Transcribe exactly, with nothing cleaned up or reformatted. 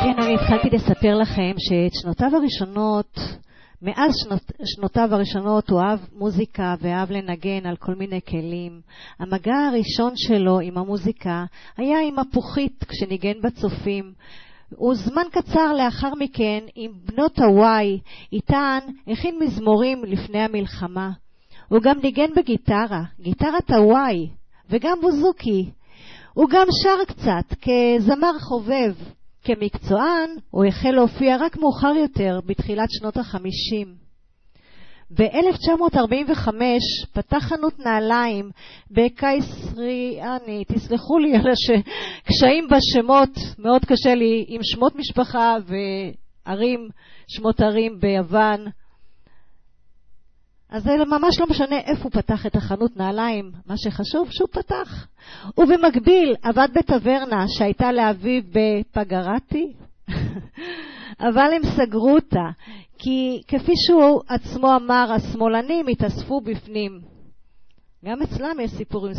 כן, אני התחלתי לספר לכם שאת שנותיו הראשונות, מאז שנות, שנותיו הראשונות הוא אהב מוזיקה ואהב לנגן על כל מיני כלים. המגע הראשון שלו עם המוזיקה היה עם הפוכית כשניגן בצופים. וזמן קצר לאחר מכן עם בנות הוואי, איתן הכין מזמורים לפני המלחמה. הוא גם ניגן בגיטרה, גיטרת הוואי, וגם בוזוקי. הוא גם שר קצת כזמר חובב. כמקצוען הוא החל להופיע רק מאוחר יותר, בתחילת שנות החמישים. ב-אלף תשע מאות ארבעים וחמש פתח חנות נעליים בקייסריאני, תסלחו לי על הקשיים בשמות, מאוד קשה לי עם שמות משפחה וערים, שמות ערים ביוון. אז זה ממש לא משנה איפה הוא פתח את החנות נעליים, מה שחשוב שהוא פתח. ובמקביל עבד בטברנה שהייתה לאביו בפגרתי, אבל הם סגרו אותה, כי כפי שהוא עצמו אמר, השמאלנים התאספו בפנים. גם אצלם יש סיפורים